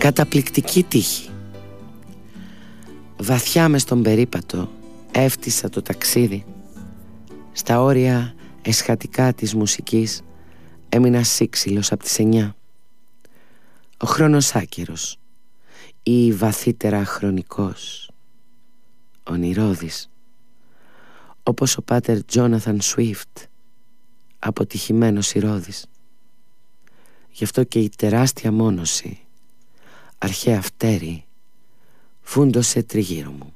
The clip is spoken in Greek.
Καταπληκτική τύχη. Βαθιά μες στον περίπατο έφτισα το ταξίδι. Στα όρια εσχατικά της μουσικής έμεινα σύξυλος απ' τις 9. Ο χρόνος άκερος ή βαθύτερα χρονικός, ονειρώδης, όπως ο πάτερ Τζόναθαν Σουίφτ, αποτυχημένος ηρώδης. Γι' αυτό και η τεράστια μόνωση, αρχαία φτέρη, φούντωσε τριγύρω μου.